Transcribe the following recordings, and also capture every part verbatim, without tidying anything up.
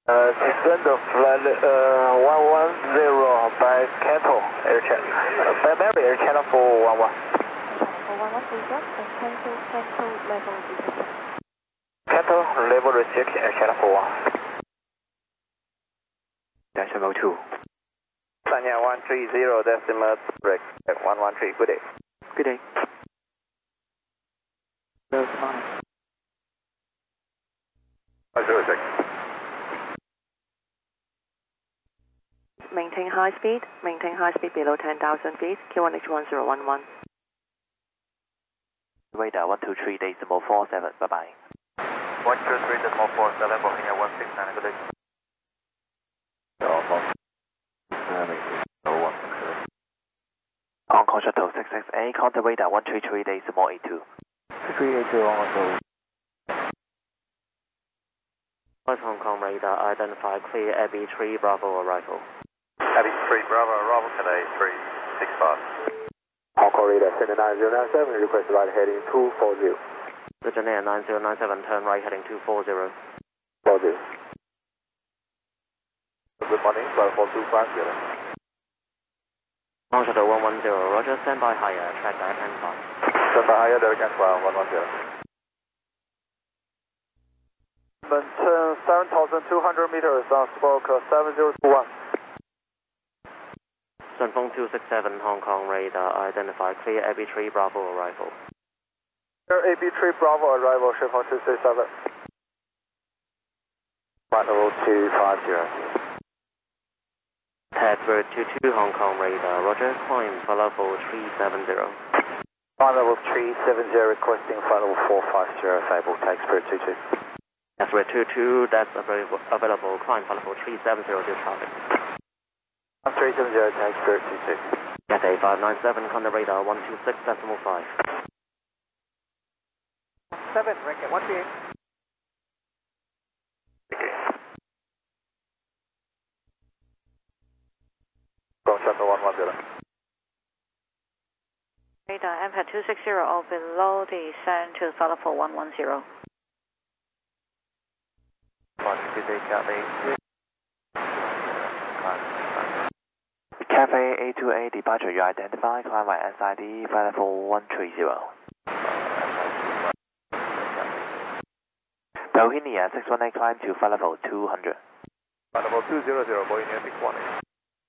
Uh, descend of flight uh, one one zero by Cattle Air Channel. Uh, Barbary Air Channel four one one. four one one, please drop and cancel, cancel level rejection. Cattle level rejection Air Channel four one. Decimal two. Sanya one three zero decimal break one one three. Good day. Good day. Good morning. zero six. Maintain high speed. Maintain high speed below ten thousand feet. Q one H one zero one one. Radar one two three decimal four seven. Bye bye. one two three decimal four seven. Bohemia one six nine. Good day. Hong Kong Shuttle six six eight. Counter radar one three three decimal eight two. three eight zero also. Hong Kong radar identify clear Abbey three Bravo arrival. Abbey three Bravo arrival today three six five. Hong Kong radar send nine zero nine seven, request right heading two four zero. Virginia nine zero nine seven, turn right heading two four zero. four zero. Good morning, flight four two five zero. Hong Shuttle one one zero, roger, stand by higher, track direct hand five. Stand by higher, direct hand five, one one zero. Maintain seven thousand two hundred meters on spoke seven zero two one. Sunfeng two six seven, Hong Kong radar identify clear Abbey three Bravo arrival. Clear Abbey three Bravo arrival, Sunfeng two six seven. Flight level two five zero. Tadbird two two, Hong Kong radar, roger, climb for level three seven zero. Flight level three seven zero, requesting flight level four five zero, Fable, take Spirit two two. Tadbird two two, that's available, available, climb for level three seven zero, due traffic. three seven zero, take Spirit two two. Cathay five nine seven, contact radar one two six decimal five. seven, rank at one three eight. Go Shuttle one one zero. Radar M P A two six zero or below descend to Solid for one one zero. Cafe eight two eight, departure, you identify, climb by S I D, flight level one three zero. Bohemia six one eight, climb to flight level two hundred. Flight level two zero zero, Bohemia six one eight.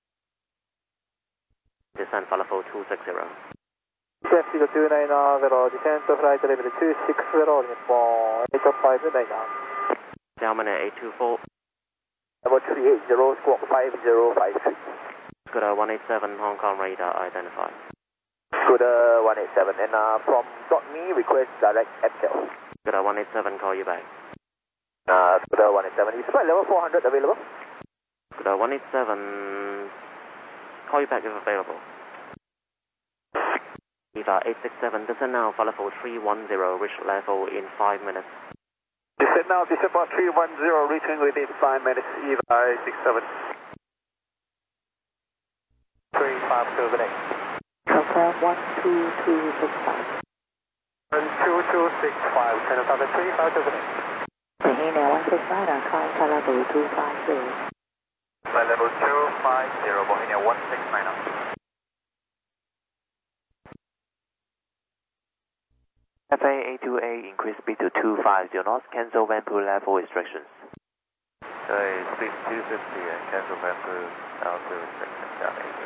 Descend flight level two six zero. Safety two nine zero, descend to flight level two six zero, for eight five nine. Xiaomen eight two four. Level three eight zero, squawk five zero five three. Scooter one eight seven, Hong Kong radar identified. Scooter one eight seven, and uh, from dot me, request direct Excel. Scooter one eight seven, call you back. Uh, Scooter one eight seven, is flight level four hundred available? Scooter one eight seven, call you back if available. Eva eight six seven, descend now for level three one zero, reach level in five minutes. Descend now, descend for three one zero, reaching within five minutes, Eva eight six seven. three five two, good day. Confirm one two two six five. one two two six five, ten thousand three five two, good day. Bohemia one six nine on climb for level two five zero. Flight level two five zero, Bohemia one six nine. F A eight two eight, increase speed to two five zero knots, cancel Vanpool level restrictions. Okay, speed two fifty and cancel Vanpool altitude restrictions, down eight.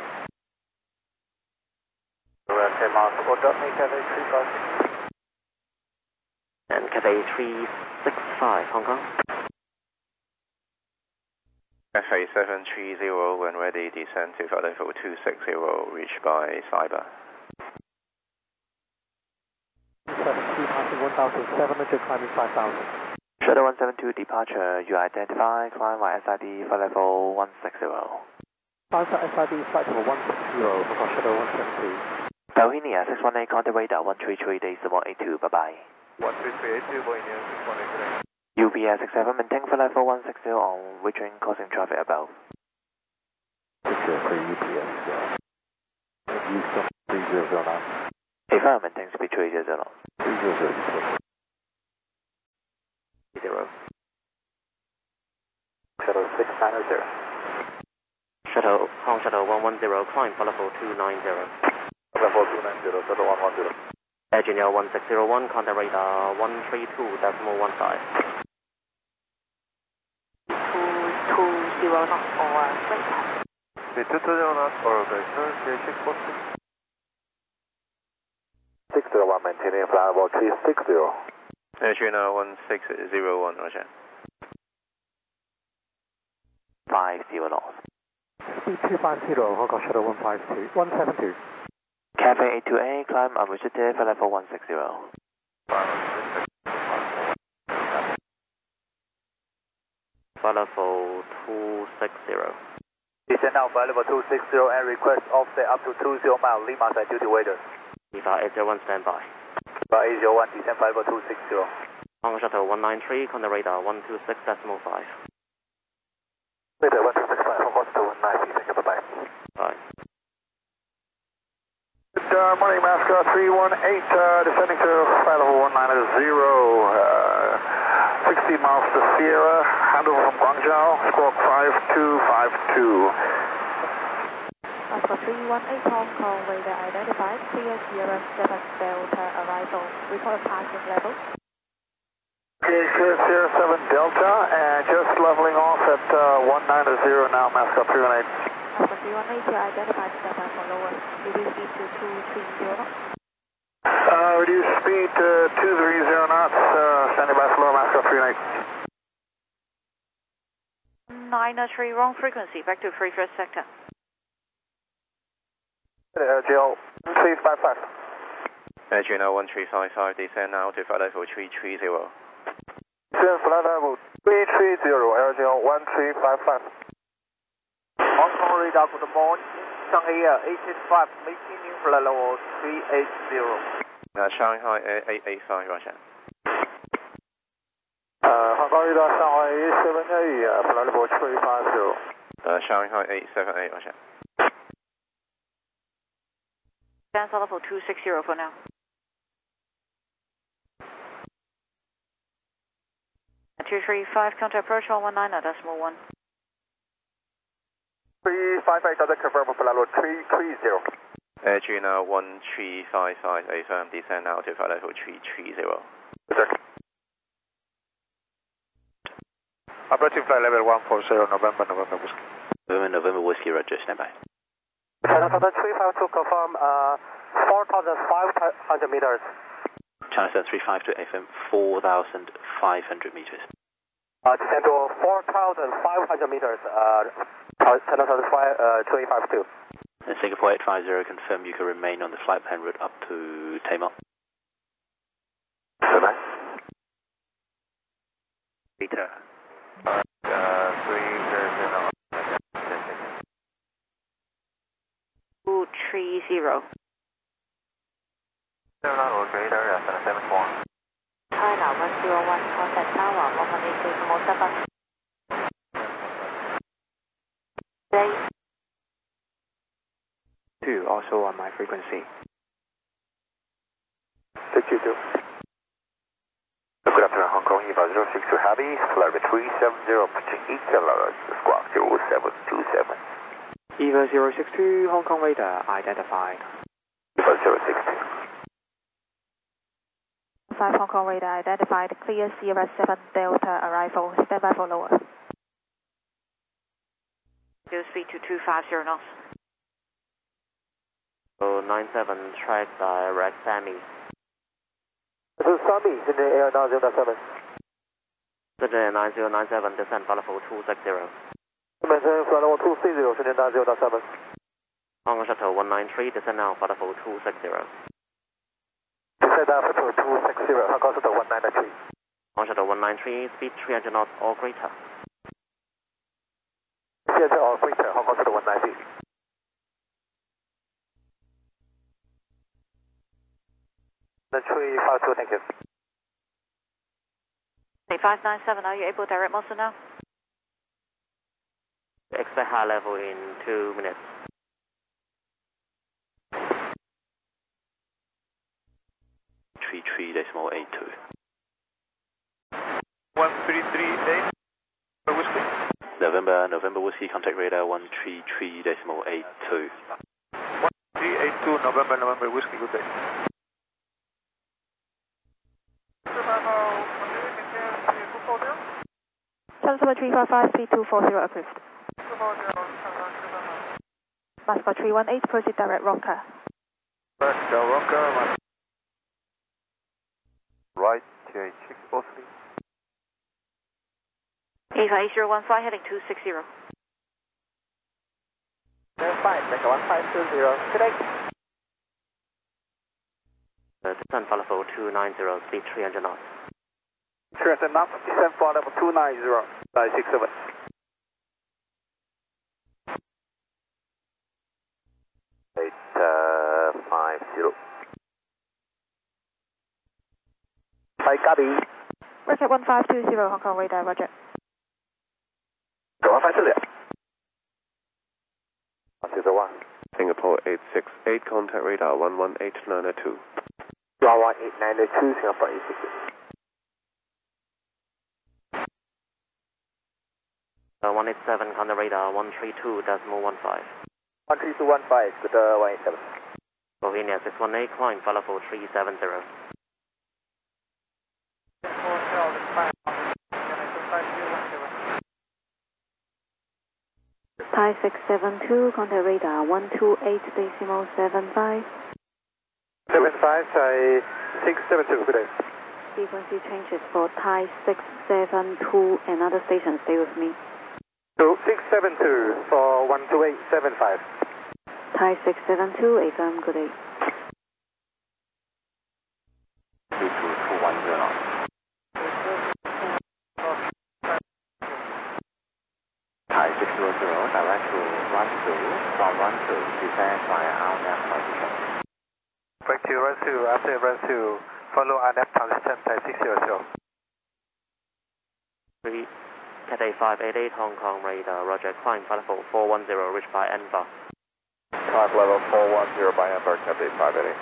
ten miles support, dot me, Cathay three five six. And Cathay three six five, Hong Kong. F A seven three zero, when ready, descend to flight level two six zero, reached by Cyber. one thousand seven hundred, climbing five thousand. Shuttle one seven two, departure, you identify, climb by S I D, flight level one six zero. Climb for S I D, flight level one six zero, for Shuttle one seven two. Bohemia six one eight, contact radar one three three decimal eight two, bye bye. one three three eight two, Bohemia six one eight, good day. U B S six seven, maintain flight level one six zero on reaching causing traffic above. six zero for U P S, yeah. Use some three zero zero now. Affirm, maintain speed three zero zero. three zero zero. Zero. Shuttle six nine zero. Shuttle, Hong Shuttle one one zero, climb for level two nine zero. Level two nine zero, Shuttle one one zero. Engineer one six zero one, contact radar one three two decimal one five. two two zero knots or straight. two two zero knots or operational, six four six. six zero one, maintaining flight level three six zero. Engineer one six zero one, roger. five zero knots. Speed two five zero, Hong Kong Shuttle one five two, one seven two. Cafe eight two A, climb Amushite for level one six zero. For level two six zero. Descend now for level two six zero and request offset up to two zero miles, Lima side duty waiter. Lima eight zero one, standby. Lima eight zero one, descend for level two six zero. Hong Kong Shuttle one nine three, contact radar one two six decimal five. Radar one two six five, Hong Kong Shuttle one nine three, thank you, bye bye. Bye. Good uh, morning, Mascot three one eight, uh, descending to flight level one nine zero, uh, sixteen miles to Sierra, handover from Guangzhou, squawk five two five two. Oscar three one eight, Hong Kong, radar identified, clear Sierra seven Delta arrival, report passing level. Okay, clear Sierra seven Delta, and just leveling off at uh, one nine zero now, Mascot three one eight. Oscar three one eight, identified, standby for lower, reduce speed to two three zero knots. Uh, reduce speed to two three zero knots, uh, standing by for lower, Mascot three one eight. nine three, wrong frequency, back to free first sector. Uh, G L three five five. Engineer one three five five, descend now to flight level three three zero. Descend flight level three three zero, L G L one three five five. Hong Kong radar, good morning. Shanghai Air eight eight five, maintaining flight level three eight zero. Uh, Shanghai Air eight eight five, roger. Uh, Hong Kong radar, Shanghai eight seven eight, uh, flight level three five zero. Uh, Shanghai eight seven eight, roger. Stand for level two six zero for now. two three five, contact approach one one nine, decimal one. three five eight, doesn't confirm for level three three zero. Engineer one three five five, affirm, descend now to flight level three three zero. Sir. Operating flight level one four zero, November, November Whiskey. November, November Whiskey, roger, standby. China Southern three five two, confirm uh, four thousand five hundred meters. China Southern three five two, F M four thousand five hundred meters. Uh, descend to four thousand five hundred meters, uh, China Southern uh, three five two. And Singapore eight five zero, confirm you can remain on the flight plan route up to Tamar. Bye-bye. Peter. Uh, three zero. two three zero. Zero nine, or greater, uh, seven four. China one zero one, contact tower one one eight decimal seven. Stay. two, also on my frequency. Thank you, too. Good afternoon, Hong Kong, E V A zero six two Heavy, flight three seven zero, pitching eight kilometers, squawk zero seven two seven. E V A zero six two, Hong Kong radar identified. E V A zero six two. five Hong Kong radar identified, clear Sierra seven Delta arrival, standby for lower. Reduce speed to two five zero knots. So nine seven, track direct Sammy. This is Sammy, Sydney Air nine zero nine seven. Sydney nine zero nine seven, descend for level two six zero. Maintain flight level two six zero, Sydney nine zero nine seven. Hong Kong Shuttle one nine three, descend now for level two six zero. Descend down for two six zero, Hong Kong Shuttle one nine three. Hong Kong Shuttle one nine three, speed three hundred knots or greater. Theater or greater, Hong Kong Shuttle one nine three. The three five two, thank you. five nine seven, are you able to direct Monster now? Expect high level in two minutes. three three decimal eight two. one three three eight, Whiskey. November, November Whiskey, contact radar one three three decimal eight two. one three eight two, November, November Whiskey, good day. Transfer three five five, three two four zero approved. Mascot three one eight, proceed direct Ronca. Direct Ronca, right, T H six, possibly. A five eight zero one five, heading two six zero. five, Mega one five two zero, today. Uh, descent follow for two nine zero, speed three hundred knots. three hundred knots, descent for level two nine zero, nine six seven. eight five zero. Hi, copy. Roger one five two zero, Hong Kong radar, roger. one five two zero. one zero one. Singapore eight six eight, contact radar one one eight nine two. one one eight nine two, Singapore eight six eight. Uh, one eight seven, contact radar one three two decimal one five. one three two one five, good uh, one eight seven. Slovenia six one eight, climb follow for three seven zero. Thai six seven two, contact radar one two eight decimal seven five. seven five, Thai six seven two, good day. Frequency changes for Thai six seven two, another station, stay with me. So six seven two for one two eight seven five. Thai six seven two, A firm, good day. two two two one zero. Thai six zero zero, direct to one two, from one two, descend via our nav position. Break to run two, after run two, follow our nav position, Thai six zero zero. three, Cathay five eight eight, Hong Kong radar, roger, climb follow for four one zero, reach by Enva. Climb level four one zero by Ember, Cathay five eight eight.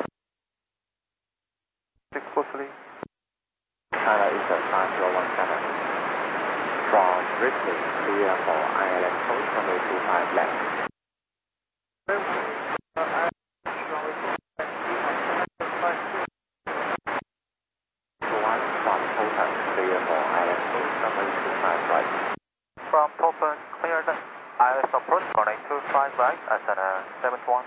Six possibly. China Eastern five zero one seven. From Bristol, clear for Ireland Coast, runway two five left. One from Totan, clear for Ireland Coast, runway two five right. From Topan, cleared. Islands approach, runway two five right, as at uh, seven one.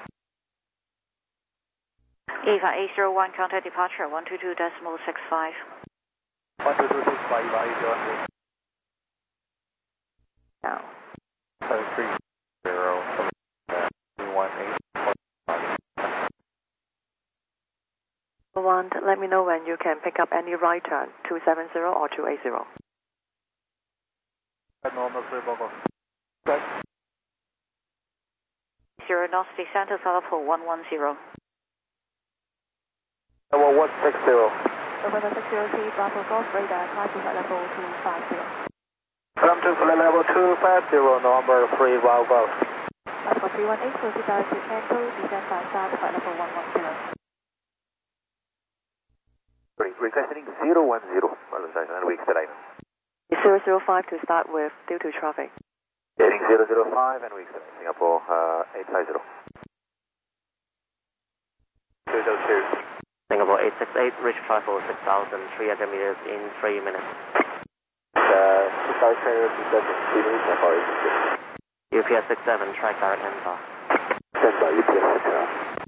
Eva eight zero one, contact departure one two two decimal six five. one two two six five, Eva eight zero one. Now. three zero one eight. One, let me know when you can pick up any right turn, two seven zero or two eight zero. Normal three Bogo. Zero knots, descent to Singapore one one zero. Level one six zero. November six zero three, Bravo Golf radar, climb to level two five zero. Come to level two five zero, number three Bravo Golf. Bravo three one eight, proceed direct to Kanto, descend by south, flight level one one zero. Requesting zero one zero, and we extend. zero zero five to start with, due to traffic. Getting zero zero five, and we extend Singapore uh, eight five zero. two zero two. Singapore eight six eight, reach flight for six thousand three hundred meters in three minutes. Uh, six thousand three minutes, Singapore eight six eight. U P S six seven, track direct Enva. Stand by U P S six seven.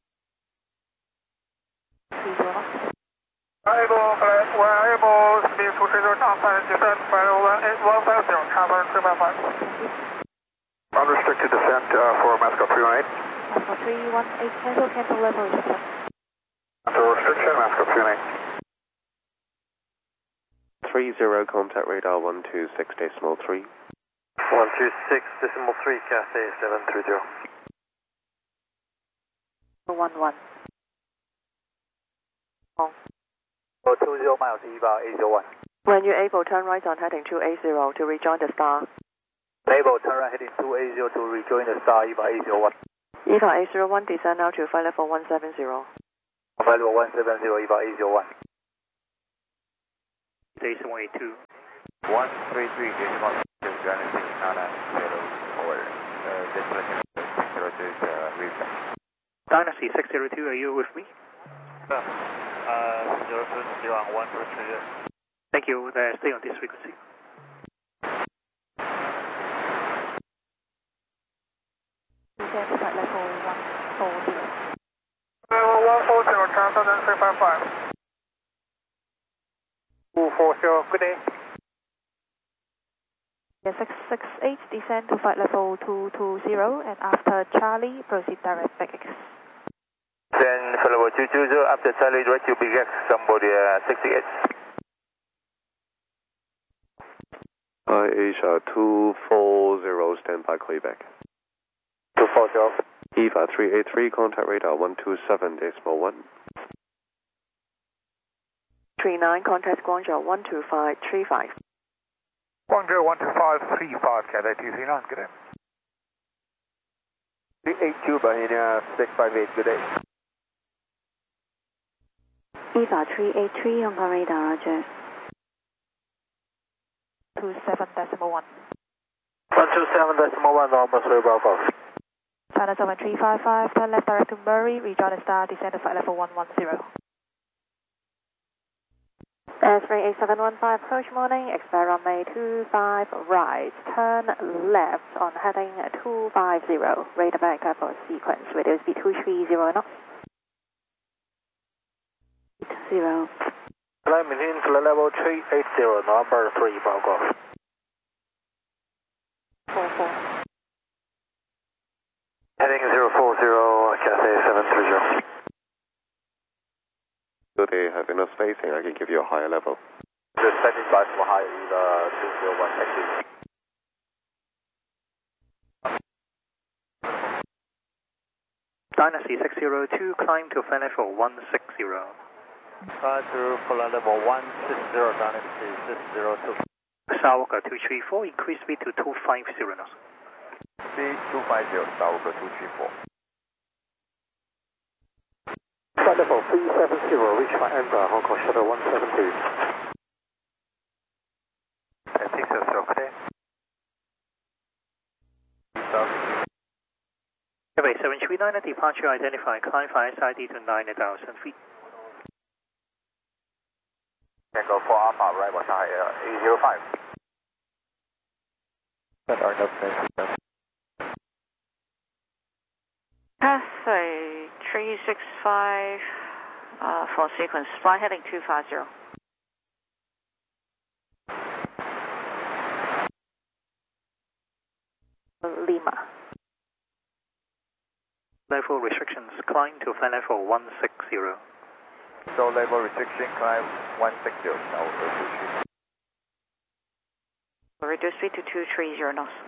Able, flight, we're able, speed two three zero, top five, descent, flight one eight one five zero, cover three five five. Unrestricted descent uh, for Mascot three one eight. Mascot three one eight, cancel, cancel level is set. Under restriction, Mascot three one eight. three zero, contact radar one two six decimal three. one two six decimal three, Cathay seven three zero. one one. Oh. Oh, two zero miles, Eva eight zero one. When you're able, turn right on heading two eight zero to rejoin the star. Able, turn right heading two eight zero to rejoin the star, Eva eight zero one. Eva eight zero one, descend now to flight level one seven zero. Flight level one seven zero, Eva eight zero one. Station one eight two. one three three decimal two Galaxy Nana zero over. Uh, destination six zero two is uh, reflex. Dynasty six zero two, are you with me? Uh, zero seven zero on one two three, yes. Thank you, uh, stay on this frequency. Descend to flight level one forty. Level one forty, transcendent three five five. two forty, good day. six six eight, descend to flight level two two zero, and after Charlie, proceed direct back X. Then flight level two two zero, after Charlie, direct to Big X, Cambodia sixty-eight. Hi Asia two four zero, stand by clearback. two four zero. EVA three eight three, contact radar one two seven decimal one. three nine, contact Guangzhou one two five three five. Guangzhou one two five three five, Cathay two three nine, good day. three eight two, Bahia six five eight, good day. EVA three eight three, Hong Kong radar, roger. two seven decimal one. one two seven decimal one, normal three Bravo. China seven three five five, turn left direct to Murray, rejoin the star, descend to flight level one one zero. Uh, three eight seven one five, approach morning, expect runway two five right, turn left on heading two five zero, radar back for sequence, radio speed two three zero knots. Zero. Flight maintain flight level three eight zero, number three Bravo. four four. Heading zero four zero, Cathay seven three zero. Do they have enough spacing? I can give you a higher level. The setting size for high is uh, two zero one, thank you. Dynasty six zero two, climb to flight level one six zero. Climb to flight level one six zero, Dynasty six zero two. Skywalker two three four, increase speed to two five zero knots. Speed two five zero, Skywalker two three four. Flight level three seven zero, reach my Embraer, Hong Kong Shuttle one seven two. I think so, so good day. Cathay seven three nine, departure identified, climb for S I D to nine thousand feet. Tango four Alpha, right, was Shanghai eight zero five. That are no plans. Cathay three six five uh, for sequence, fly heading two five zero. Lima. Level restrictions, climb to flight level one six zero. So level restriction, climb one six zero, Skywalker two three four. Reduce speed to two three zero knots.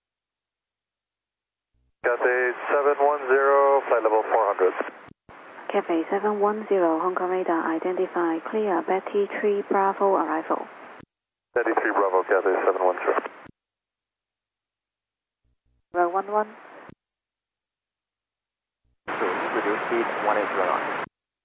Cathay seven one zero, flight level four hundred. Cathay seven one zero, Hong Kong radar, identify, clear, Betty three Bravo arrival. Betty three Bravo, Cathay seven one zero. Row one one. Reduce speed one eight zero knots.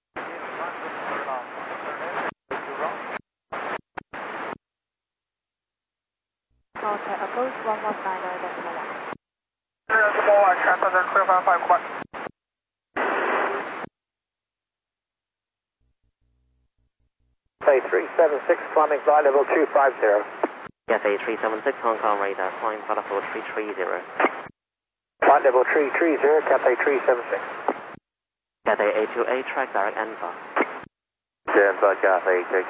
Contact approach one one nine nine decimal one. Decimal one, transcendent three five five, come on. Cathay three seven six, climbing flight level two five zero. Cathay three seven six, Hong Kong radar, climb flight level three three zero. Flight level three three zero, Cathay three seven six. Cathay eight two eight, track direct Alpha. Denver, Cathay take.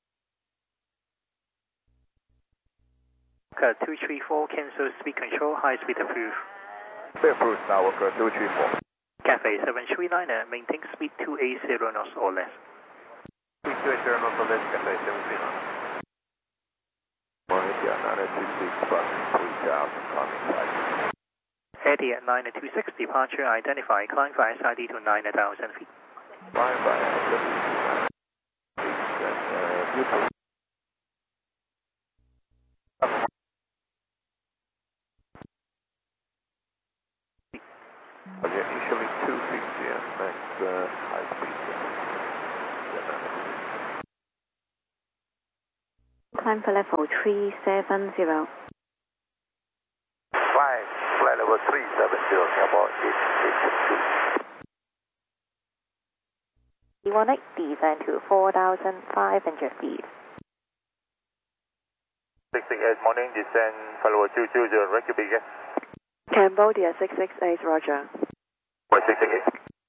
Uh, two three four, cancel speed control, high speed approved. Speed approved, Skywalker two three four. Cathay seven three nine, maintain speed two eight zero knots or less. Speed two eight zero knots or less, Cathay seven three nine. India nine two six, crossing three thousand, climbing flight. Eddie at nine two six, departure identified, climb for S I D to nine thousand feet. Climb by S I D to nine. Okay, initially two fifty and max uh, high speed. climb for level three seven zero. Five, flight level three seven zero, about eight eight six two. E one eight, descend to four thousand five hundred feet. six six eight, morning, descend, flight level two two zero, Reykjavik. Cambodia six six eight, roger. one six six eight.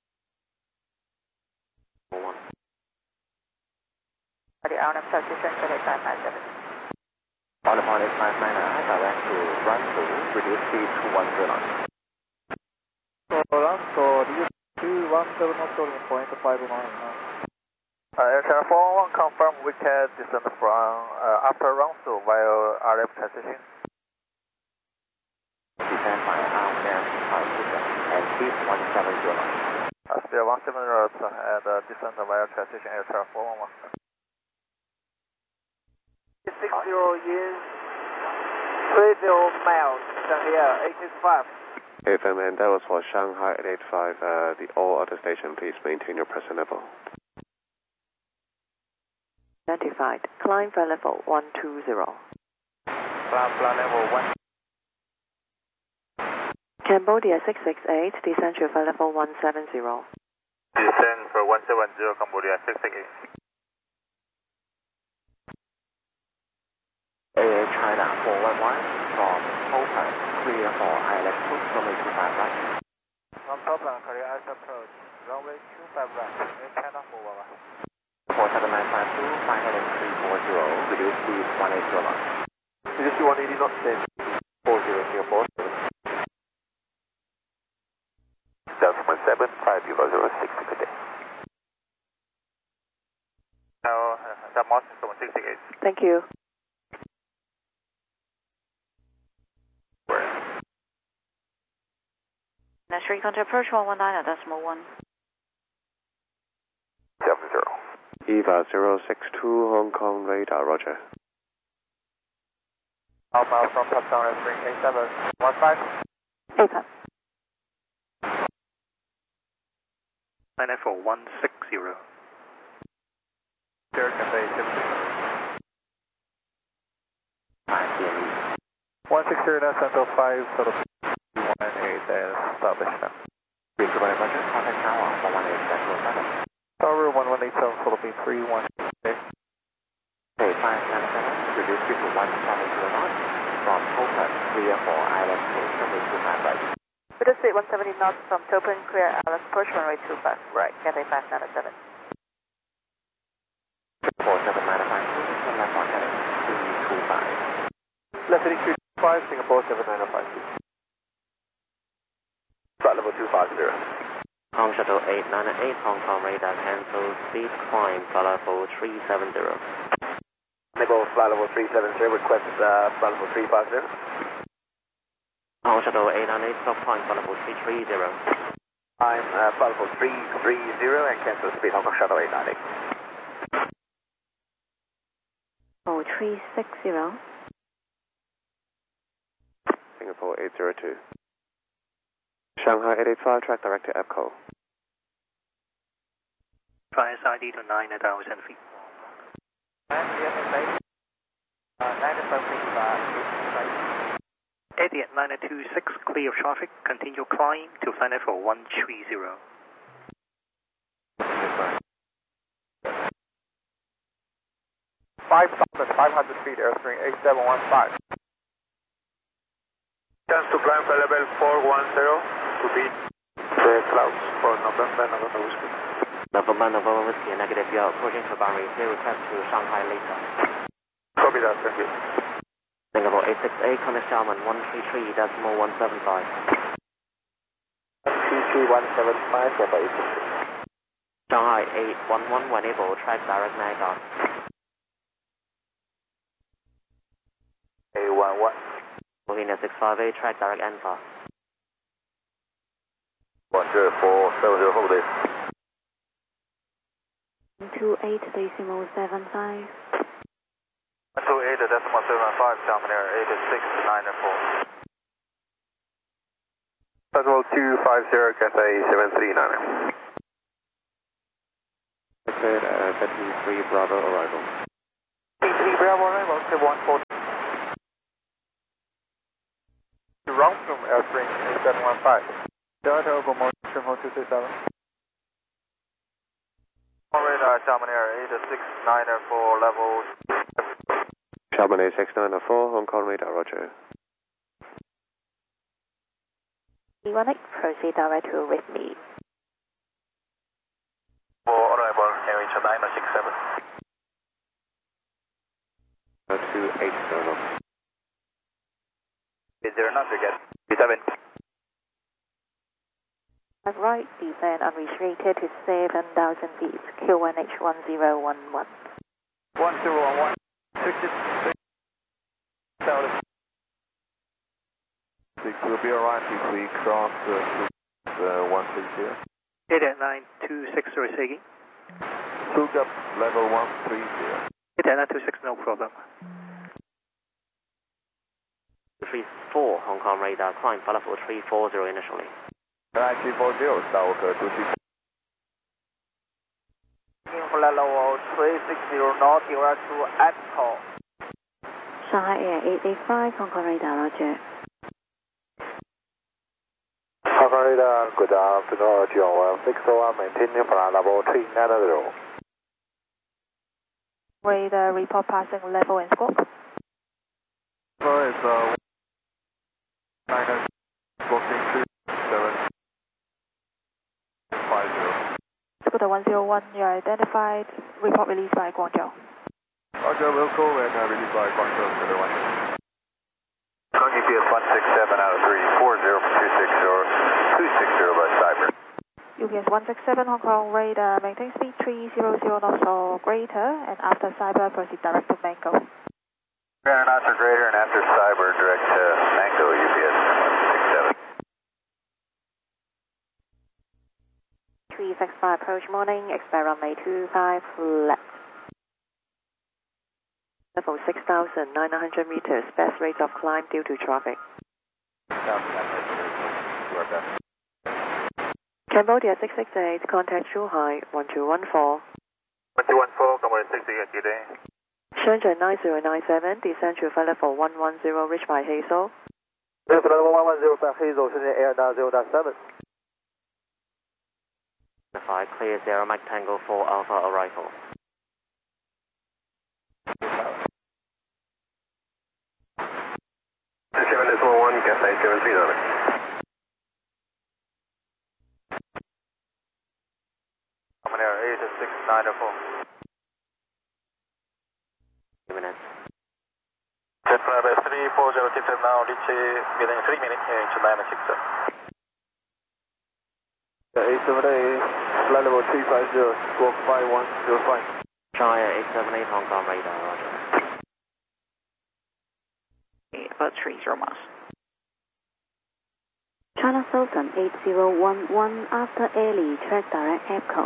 The Arnhem position, eight five nine seven. On the point eight five nine, I direct to run through, reduce speed to one zero nine. So run to reduce to one zero not going point five nine. Uh, Air Channel four one one confirm we can descend from uh, after run through via R F transition. Descend by Arnhem position and speed one seven zero nine. Uh, speed one seven zero and uh, descend via transition Air Channel four one one. six zero years, three zero miles, Shanghai eight eight five. F M, and that was for Shanghai eight eight five. Uh, the all other station, please maintain your present level. Identified. Climb for level one two zero. Climb for level one. Cambodia six six eight, descend to level one seven zero. Descend for one seven zero, Cambodia six six eight. A A China four one one from Open, clear for I L S two, runway two five right. From Open, clear I L S approach, runway two five right, Air China four one one. four seven nine five two, five heading three four zero, reduce speed one eight zero nine. Reduce to one eighty knots, then four zero zero four. Delta one seven five zero zero six per day. Now, that Mars is one six eight. Thank you. Three contact approach one one nine, decimal one. seven zero. EVA zero six two, Hong Kong radar, roger. Outbound from touchdown at eight seven one five. A P A. Line for one six zero. Zero Cafe seven. one six zero, that's Central five, sort of one eight, and establish now. Reach right budget, contact tower for one eight seven seven. Tower one one eight seven, Philippine three one eight. Okay, five nine seven, reduce speed to one seven zero nine. From Open, clear for I L S two, runway two five right. Reduce speed one seventy knots from Topen, clear I L S approach runway two five right, Cathay five nine seven. four seven nine five two, turn left on heading three two five. Left heading three two five, Singapore seven nine five two. Flight level two five zero. Hong Shuttle eight nine eight, Hong Kong radar cancel, speed climb, flight level three seven zero. Enable flight level three seven zero, request uh, flight level three five zero. Hong Shuttle eight nine eight, stop climb, flight level three three zero. I'm uh, flight level three three zero and cancel speed Hong Kong Shuttle eight nine eight. Oh, three six zero. Singapore eight zero two. Shanghai eight eight five, track direct to EPCO. Fly S I D to nine thousand feet. Eddie at nine two six, clear of traffic, continue climb to flight level one three zero. five thousand five hundred feet, airstream eight seven one five. Chance to climb for level four one zero to beat the clouds for November, November Whiskey. November, November Whiskey, negative, you are approaching to boundary, clear request to Shanghai later. Copy that, thank you. Singapore eight six eight, Contact Xiamen one three three, decimal one seven five. one three three one seven five, Singapore eight six eight. Shanghai eight one one, when able, track direct Naga. eight one one. Bohemia six five eight, track direct Alpha. one zero four seven zero, hold this. two eight decimal seven five. one two eight decimal seven five, Xiamen Air eight six nine four. Federal two five zero, Cathay seven three nine. Exit at Betty three Bravo arrival. three Bravo arrival, seven one four. Wrong from airframe eight seven one five. Delta over motion hold two six seven. Radar Chamonix eight six nine four level. Chamonix six nine four, Hong Kong radar, roger. E one eight, proceed direct to with me. For arrival, H nine six seven. two eight zero. Is there not to get B seven? Right, descend unrestricted to seven thousand feet, Q one H one zero one one. one zero one one. six thousand. Six will be around if we cross the uh, one six zero. eight eight nine two six zero Segi. Took up level one three zero. eight eight nine two six, no problem. three four, Hong Kong radar, climb follow for three four zero initially. nine three four zero, South two six. Flight level three six zero north, direct to Echo. Shanghai Air eight eight five, Hong Kong radar, roger. Hong Kong radar, good afternoon, John one six one, maintaining flight level three nine zero. Radar report passing level and scope. So it's uh, nine booking two seven five zero. Scooter one zero one, you are identified. Report released by Guangzhou. Roger, we'll call and uh, release by Guangzhou, Scooter one. Kong U P S one six seven out of three four zero for two six zero, two six zero by Cyber. U P S one six seven, Hong Kong radar, maintain speed three hundred knots or greater, and after Cyber, proceed direct to Mango. Fair knots or greater, and after Cyber, direct to Mango U P S one six seven. three six five, approach morning, expect runway two five left. Level six thousand nine hundred meters, best rate of climb due to traffic. Cambodia six six eight, contact Zhuhai one two one four. one two one four, Cambodia six six eight, good day. Shenzhen nine zero nine seven, descend to flight level one one zero, reached by Hazel. Flight level one one zero by Hazel, Shenzhen Air nine zero seven. five, clear zero, Mike Tango four Alpha arrival. seven decimal one, Cathay seven three zero. Common Air eight six nine four. Two minutes. Jet Flight three four zero six now, reach within three minutes, H nine six seven. eight seven eight, flight level three five zero, squawk five one zero five. China eight seven eight, Hong Kong radar, roger. About three zero miles. China Southern eight zero one one, after Airly, track direct Echo.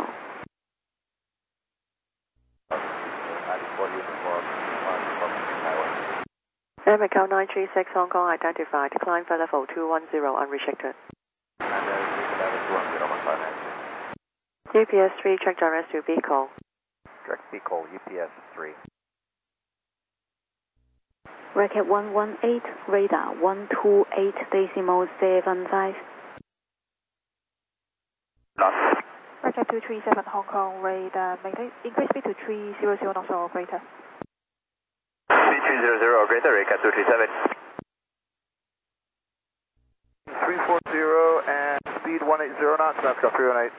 Air Macau nine three six, Hong Kong identified, climb for level two one zero, unrestricted. U P S three, check direct to Bicol. Direct Bicol, U P S three. Racket one one eight, radar one two eight decimal seven five. Racket two three seven, Hong Kong radar, maintain increase speed to three hundred knots or greater. Speed three hundred or greater, Racket two three seven. three four zero and speed one eighty knots, that's got three one eight.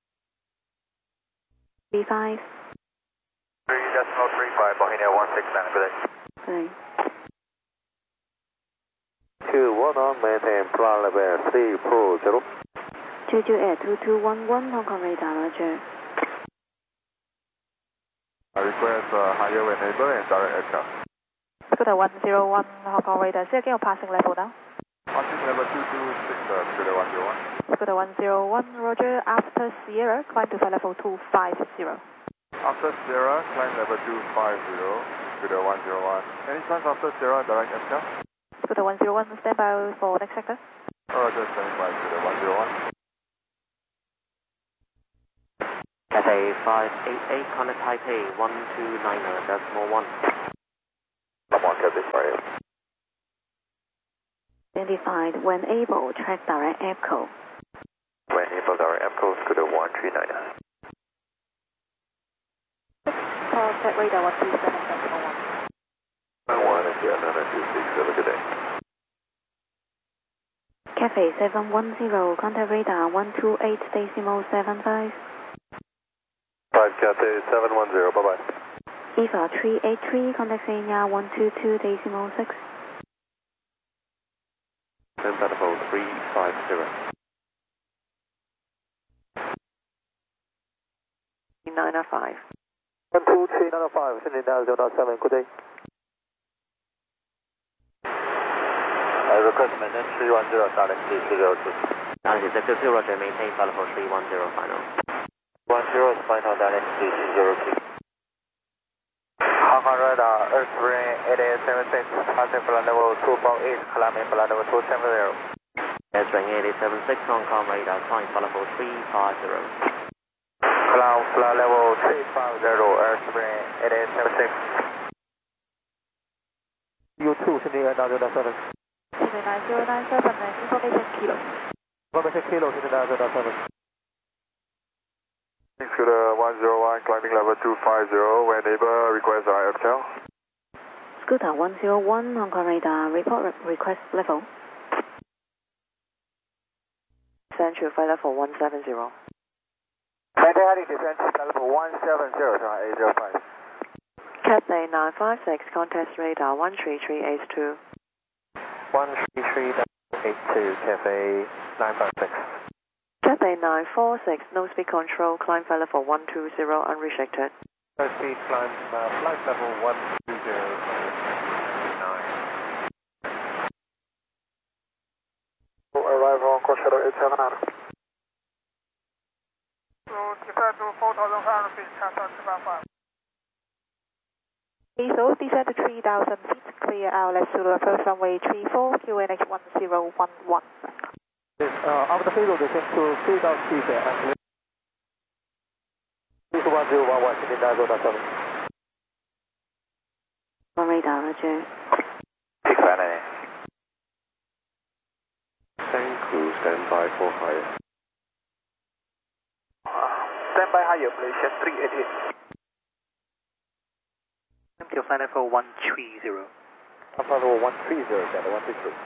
B five. three decimal three five, Bohemia one six nine, good day. Good. two one on, maintain flight level three four zero. Jeju Air two two one one, Hong Kong radar, roger. I request uh, higher enable and direct aircraft. Scooter one zero one, Hong Kong radar, say again your passing level now. Passing level two two six, uh, Scooter one zero one. Scooter one zero one, roger, after Sierra, climb to flight level two five zero. After Sierra, climb level two five zero, Scooter one zero one. Any chance after Sierra, direct aircraft? Scooter one zero one, stand by for next sector. Oh, just standing by, Scooter one zero one. Cathay five eight eight, contact Taipei one two nine, decimal one. Cathay, sorry. Identified when able, track direct echo. When able, direct echo, Scooter one three nine. Contact radar one three seven decimal one. one is yeah, nine two six, have a good day. Cathay seven one zero, contact radar one two eight decimal seven five. five Cathay seven one zero, bye bye. Eva three eight three, contact Xenia one two two decimal six. Send telephone three five zero. nine oh five. one two three nine oh five, sending down zero seven, good day. I request maintenance three one zero, starting three two zero two. Dallas Executive two, Roger, maintain follow for three one zero final. one zero, final, Dallas three two zero two. Hong Kong radar, Earthbrain eight eight seven six, passing flight level two four eight, climbing flight level two seven zero. Airstream eight eight seven six, Hong Kong radar, climb follow for three five zero. Climb flight level three five zero, Earthbrain eight eight seven six. U two, sending down zero seven. Sydney nine zero nine seven and information kilo. Information kilo, sending down zero seven. Scooter one zero one, climbing level two five zero, when able, request I F T L. Scooter one zero one, Hong Kong radar, report re request level. Central flight level one seven zero. Cathay heading descent, level one seven zero, eight zero five. Cathay nine five six, contact radar one three three eight two. one three three eight two, Cathay nine five six. Cathay nine four six, no speed control, climb flight level one two zero, unrestricted. No speed climb, uh, flight level one two zero, nine. Arrival on course shuttle eight seven out. So, descend to four thousand five hundred feet, transfer two five five. Diesel, descend to three thousand feet, clear outlet Zulu approach runway three four, Q N H one zero one one. Yes, uh, after Hazel descent to three thousand feet and one zero one one, sending down zero seven. On radar, Roger. Peak Fanny. Thank you, stand by for higher. Stand by higher, please, three eight eight. Empty flight level one three zero. Flight level one three zero, Delta one three three.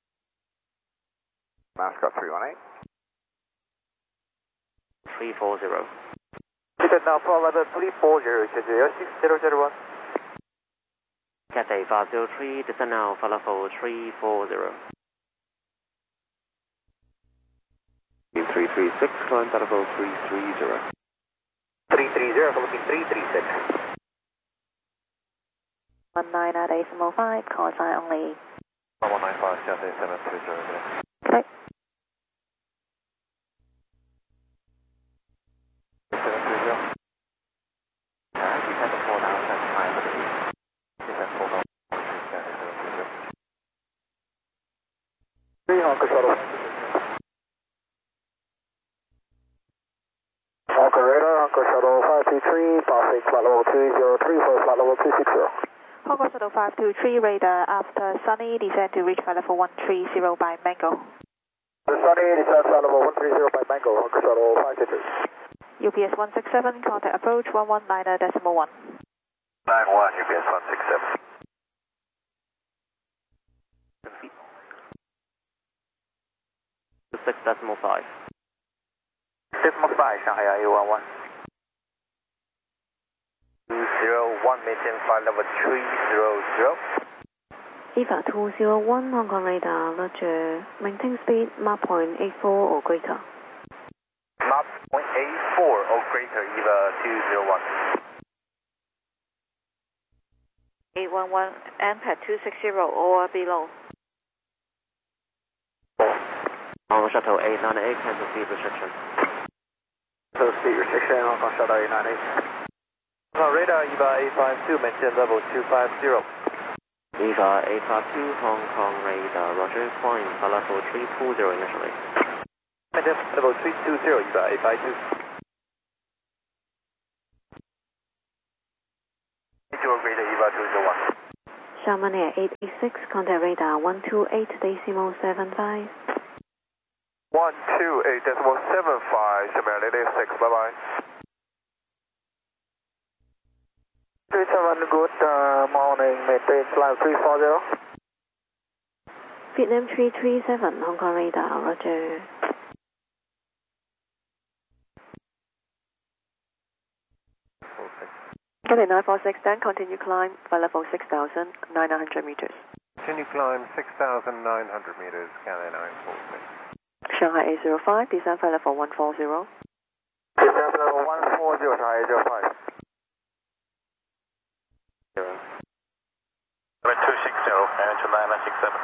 Mascot three one eight. three four zero. Descent now for level three four zero, zero six zero zero one. Cathay five zero three, descend now follow for three four zero. three three six, climb telephone three three zero. three three zero, looking three three six. one nine at decimal five, call sign only. one nine five, Cathay seven three zero. Okay. seven three zero. Uh, descend to four thousand five hundred feet. Descent four thousand, Cathay seven three zero. three Hong Kong shuttle. Hong Kong radar, Hong Kong shuttle five two three, passing flight level two zero three for flight level two six zero. Hong Kong shuttle five two three, radar after Sunny, descend to reach flight level one three zero by Mango. The Sunny, descent flight level one three zero by Mango, Hong Kong shuttle five two three. U P S one six seven, contact approach one one nine decimal one. nine one, U P S one six seven. six decimal five. Decimal five, Shanghai A one one. two zero one, maintain flight level three zero zero. Eva two zero one, Hong Kong radar, Roger, maintain speed, Mach point eight four or greater. Mach point eight four or greater, Eva two zero one. eight one one, M P A D two six zero or below. Hong Kong Shuttle eight nine eight, cancel speed restriction. So speed restriction, Hong Kong shuttle eight nine eight. Hong Kong radar, Eva eight five two, maintain level two five zero. Eva eight five two, Hong Kong radar, Roger, climb follow for three four zero initially. Maintain level three two zero, Eva eight five two. Your radar, Eva two zero one. Sharman Air eight eight six, contact radar one two eight decimal seven five. one two eight decimal seven five, Sharman eight eight six, bye bye. three seven, good uh, morning, maintain flight three four zero. Vietnam three three seven, Hong Kong radar, roger. Cathay nine four six, then continue climb by level six thousand nine hundred meters. Continue climb six thousand nine hundred meters, Cathay nine four six. Shanghai eight zero five, descend by level one four zero. Descend level one four zero, Shanghai eight zero five. Zero. two six zero, and to nine six seven.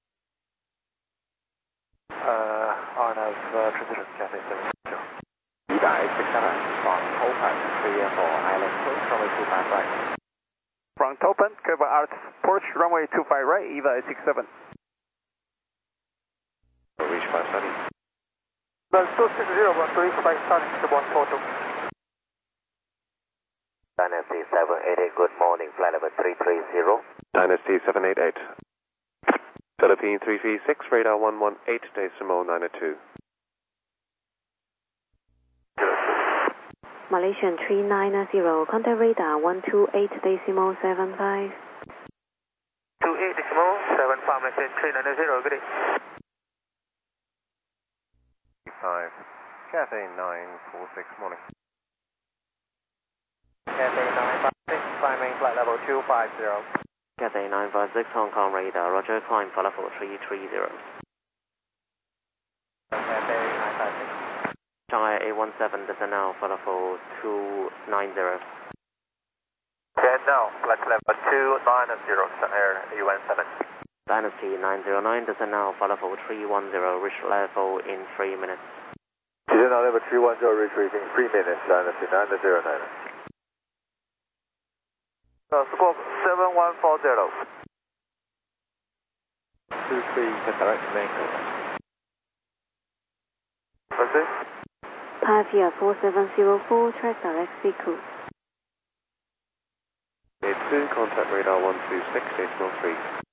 Uh, on of uh, transition, Cathay seven zero. Ida eight six seven, from open, three four, island close, runway two five right. Front open, cover out, approach runway two five right, Eva eight six seven. Reach by study. Well, two six zero, one three five, starting to one four two. Dynasty seven eight eight, good morning, flight level three three zero. Dynasty seven eight eight. Philippine three three six, radar one one eight decimal nine two. Malaysian three nine zero, contact radar one two eight decimal seven five. two eight decimal seven five, Malaysian three nine zero, good day. five, Cathay nine four six, morning. Cathay nine five six, climbing flight level two five zero. Cathay nine five six, Hong Kong radar, roger, climb for level three three zero. Cathay nine five six. Shanghai eight one seven, descend now for level two nine zero. And now, flight level two nine zero, Air A one seven. Dynasty nine zero nine, descend now for level three one zero, reach level in three minutes. Descend now level three one zero, retrieving three minutes, Dynasty nine zero nine. Uh, squawk seven one four zero. two three, direct to Mango. What's this? Pavia four seven zero four, track direct Siku. eight two, contact radar one two six decimal three.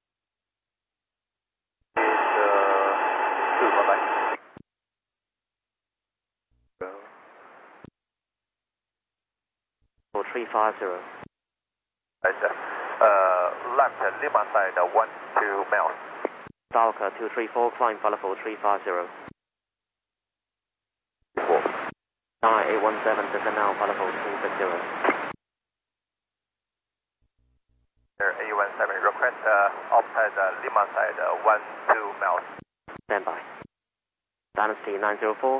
two, bye bye. For three five zero. Right, uh, left Lima side, one two miles. Stalker two three four, climb for level three five zero. Shanghai eight one seven, descend now for level two six zero. Air A one seven, request uh, outside uh, Lima side, uh, one two miles. Stand by. Dynasty nine zero four.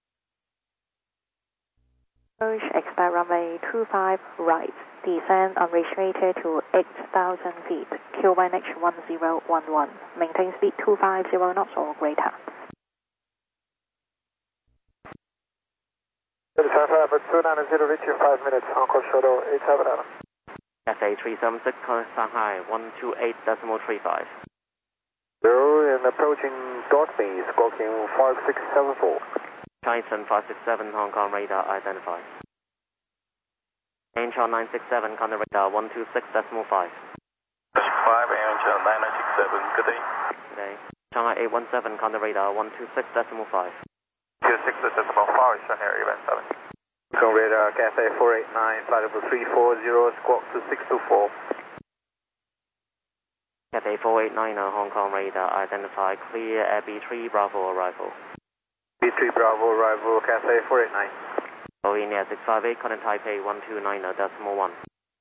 Approach, expect runway two five right. Descend unrestricted to eight thousand feet. Q Y H one zero one one. Maintain speed two five zero knots or greater. two nine zero, reach in five minutes, Hong Kong shuttle eight seven zero. Cathay three seven six, Shanghai one two eight decimal three five. Zero and approaching Dorothy, squawking five six seven four. China five six seven, Hong Kong radar identified. Angel nine six seven, contact radar one two six decimal five. five, Angel nine six seven, good day. Good day. Shanghai eight one seven, contact radar one two six decimal five. two six decimal five, Shanghai Air one seven. Hong radar, Cathay four eight nine, flight level three four zero, squawk two six two four. Cathay four eight nine, Hong Kong radar identified, clear Air B three Bravo arrival. B three Bravo arrival, Cathay four eight nine. Boeing Air six five eight, contact Taipei one two nine decimal one.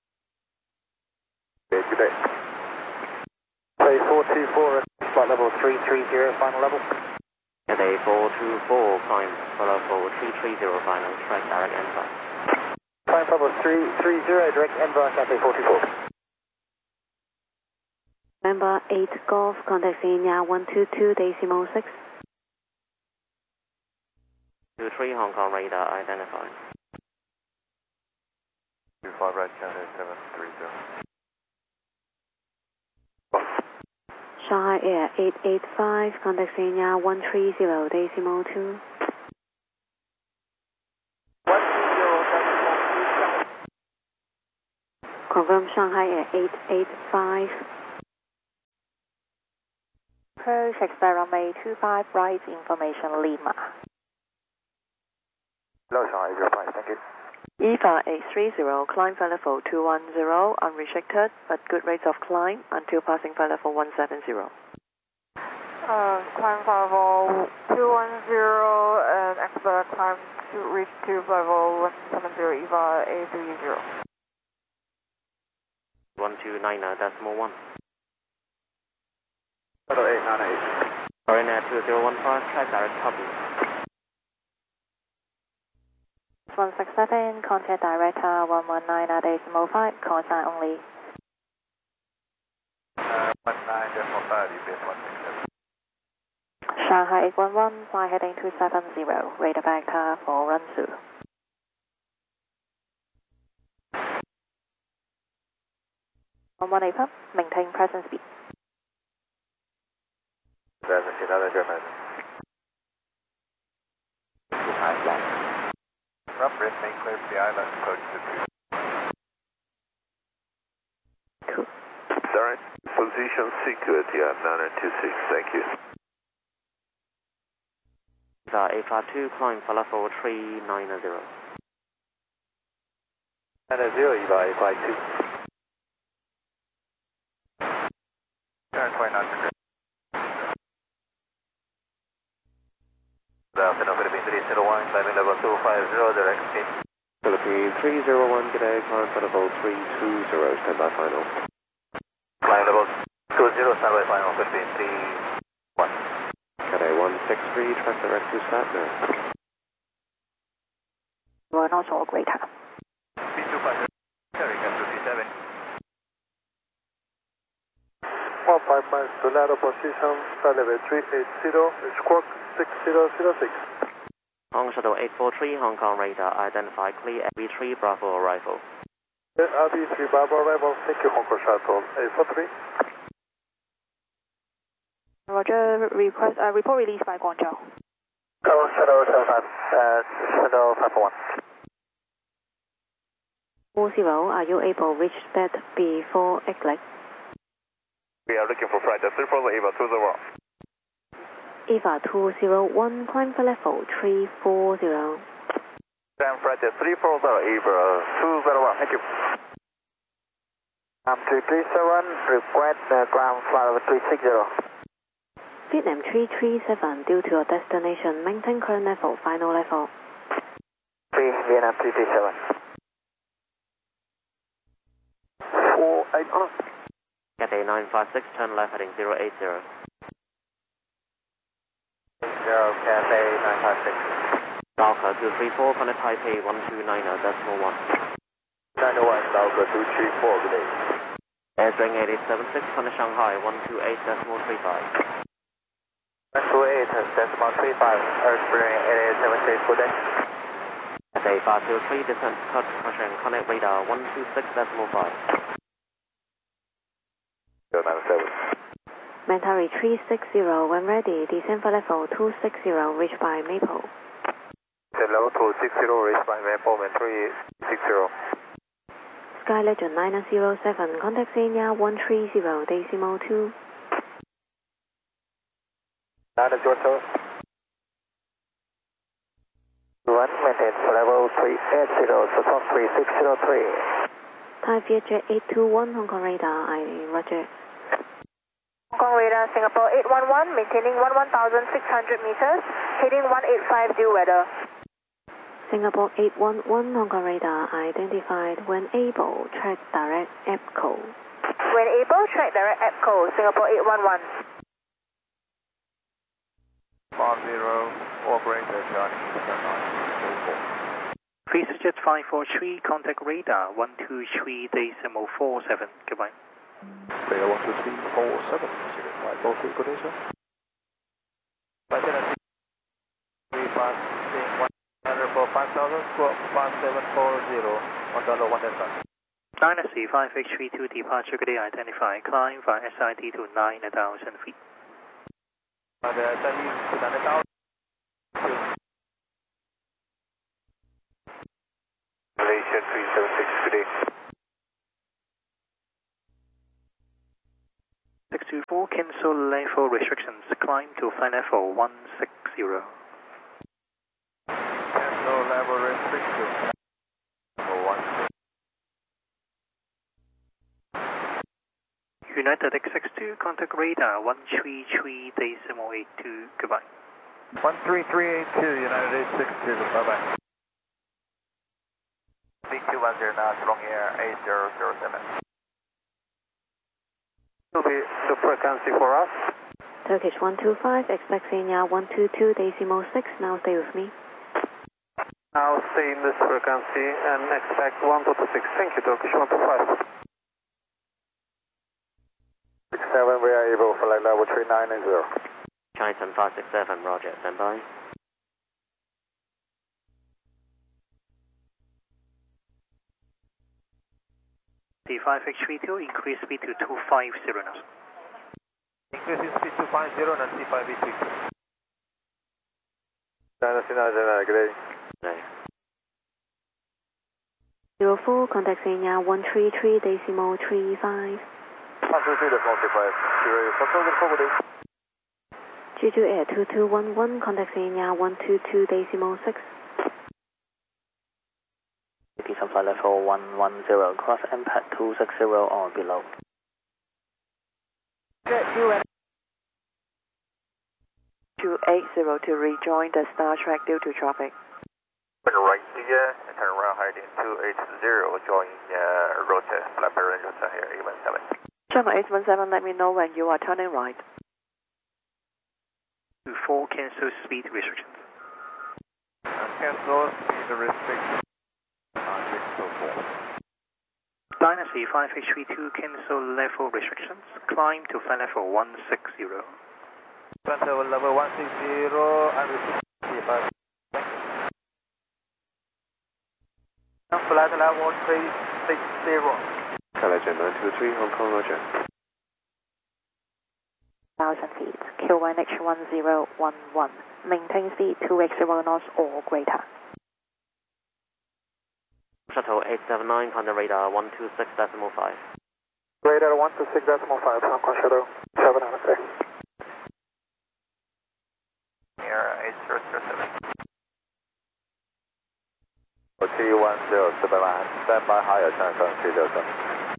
Okay, good day. Cathay four two four, flight level three three zero, final level. Cathay four two four, climb for level three three zero, final, track direct Enver. Climb level three three zero, direct Enver, Cathay four two four. November eight Golf, contact Senior one two two decimal six. two three, Hong Kong radar identified. two five right, Cathay seven three zero. Shanghai Air eight eight five, contact Senior one three zero decimal two. one three zero, decimal two. Confirm Shanghai Air eight eight five. Approach expect runway two five right, information Lima. Hello, Shanghai zero five, thank you. E V A eight three zero, climb flight level two one zero, unrestricted, but good rates of climb until passing flight level one seven zero. Uh, climb flight level two one zero and expect climb to reach to flight level one seven zero, E V A eight three zero. one two nine decimal one. Shuttle eight nine eight. Marina two zero one five, track direct copy. one six seven, contact director one one nine decimal five, call sign only. Uh, one nine decimal five, U B S one six seven. Shanghai eight one one, fly heading two seven zero, radar vector for run through. one one eight five, maintain present speed. Present, another German. Two high flight. Rough wrist, make clear for the island, approach to two. Cool. Sorry, position secured, yeah, nine two six, thank you. E V A eight five two, climb flight level three nine zero. nine zero, E V A eight five two. Turn twenty knots. Afternoon, Philippine three zero one, climbing level two five zero, direct speed. Philippine three zero one, good day, climb flight level three two zero, stand by final. Climb level two zero, stand by final, Philippine three one. Cadet one six three, track direct to start now. We're not all greater. three two five zero, Terry, come to three seven. one five miles to lateral position, flight level three eight zero, squawk six zero zero six. Hong Shuttle eight four three, Hong Kong radar, identify clear R B three Bravo arrival. R B three Bravo arrival, thank you, Hong Kong Shuttle eight four three. Roger, request, uh, report release by Guangzhou. Go, Shuttle seven five, uh, Shuttle five one. four zero, are you able to reach that before exit? We are looking for flight three four zero, E V A two zero. E V A two zero one, climb for level three four zero. Climb flight three four zero, E V A two zero one, thank you. I'm three three seven, request uh, ground flight level three six zero. Vietnam three three seven, due to your destination, maintain current level, final level. three, Vietnam three three seven. four eight on. Cathay nine five six, turn left heading zero eight zero. Zero, Cathay nine five six. Dalka two three four, contact Taipei one two nine decimal one. nine one, Dalka two three four, good day. Airswing eight eight seven six, contact Shanghai one two eight decimal three five. one two eight decimal three five, Airswing eight eight seven six, good day. Cathay five zero three, descent cut, caution, connect radar one two six decimal five. zero nine seven. Mentari three six zero, when ready, descend for level two six zero, reach by Maple. Descend level two six zero, reach by Maple, Mentari six zero. Sky Legend nine zero seven, contact Xenia one three zero, decimal two. nine zero seven. one, maintain for level three eight zero, support three six zero three. Thai Vietjet eight two one, Hong Kong radar, I roger. Hong Kong radar, Singapore eight one one, maintaining one one thousand six hundred meters, heading one eight five due weather. Singapore eight one one, Hong Kong radar, identified when able, track direct A P C O. When able, track direct A P C O, Singapore eight one one. five zero, operator Johnny, turn on, two four. Freezer five four three, contact radar one two three decimal four seven. Goodbye. Radar one two three four seven, five four three, good day, sir. Lieutenant three five, one hundred for five thousand, squawk five seven four zero, one dollar one delta. Dynasty five X three two, departure, good day, identify, climb via S I D to nine thousand feet. Uh, the S I D to nine thousand. Malaysia three seven six, good day. six two four, cancel level restrictions. Climb to flight level one six zero. Cancel level restrictions. Level one six. United X six two, contact radar one three three decimal eight two, goodbye. one three three eight two, United eight six two, bye bye. B two one zero knots, long air eight zero zero seven. Will be the frequency for us. Turkish one two five, expect Kenya one two two decimal six, now stay with me. Now stay in this frequency and expect one two two six. Thank you, Turkish one two five. six seven, we are able for flight level three nine zero. China five six seven, roger, stand by. C five X three two, increase speed to two five zero knots. Increasing speed to five zero and C five E three two. China C nine zero, good day. Day. zero four, contact Kenya one three three decimal three five. one two three decimal three five, zero for total forwarding. Jeju Air two two one one, contact Kenya one two two decimal six. Decent flight level one one zero, cross M P A D two six zero or below. two eight zero to rejoin the Star Trek due to traffic. Right here, and turn around heading two eight zero, join uh, Roger, flight range here, eight one seven. Channel eight one seven, let me know when you are turning right. two four, cancel speed restrictions. Cancel speed restrictions. six two four. Dynasty five H three two, cancel level restrictions. Climb to flight level one six zero. Flight level level one six zero and receive C five. Flight level three six zero. Collision nine two three, Hong Kong, roger. one thousand feet, Q one H one zero one one. Maintain speed two X zero knots or greater. Shuttle eight seven nine, contact radar one two six decimal five. Radar one two six decimal five, Hong Kong Shuttle seven hundred six. Air eight zero zero seven. T one zero seven nine, stand by higher, China three zero seven.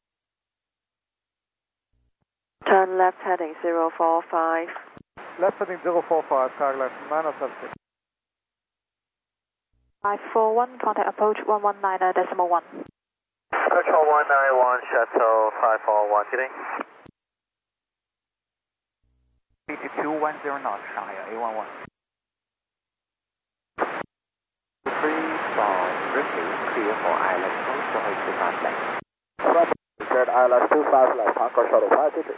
Turn left heading zero four five. Left heading zero four five, tag left nine oh seven six. five four one, contact approach one one nine decimal one. Approach one one nine one, shuttle five four one, getting. Speed two one zero knots, Shanghai eight one one. three five, repeat, clear for island close for two five left. Third island two five left, Hong Kong Shuttle five two three.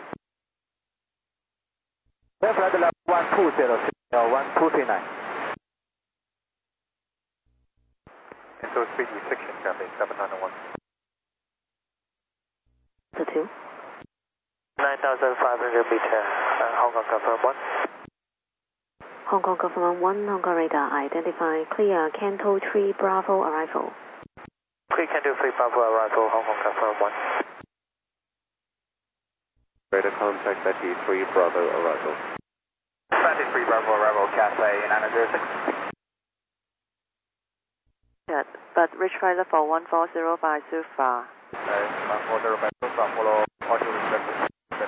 Then flight level one two zero, one two three nine. Cancel speed restriction, traffic seven nine one. The two. nine thousand five hundred meter, uh, Hong Kong confirm one. Hong Kong Government one, Hong Kong radar identify clear Canto three Bravo arrival. Clear Canto three Bravo arrival, Hong Kong confirm one. Radar contact thirty-three Bravo arrival. thirty-three Bravo arrival, Cathay nine zero six. Yeah, but reach flight level one four zero by so far. Okay, one four zero by so far, follow audio restricted.